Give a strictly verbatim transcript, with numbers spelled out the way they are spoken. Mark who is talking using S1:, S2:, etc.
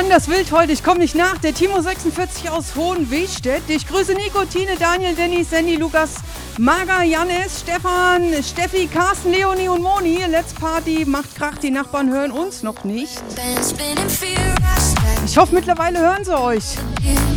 S1: anders wild heute, ich komme nicht nach. Der Timo sechsundvierzig aus Hohenwestedt. Ich grüße Nico, Tine, Daniel, Dennis, Sandy, Lukas, Marga, Jannis, Stefan, Steffi, Carsten, Leonie und Moni. Let's Party, macht Krach, die Nachbarn hören uns noch nicht. Ich hoffe, mittlerweile hören sie euch.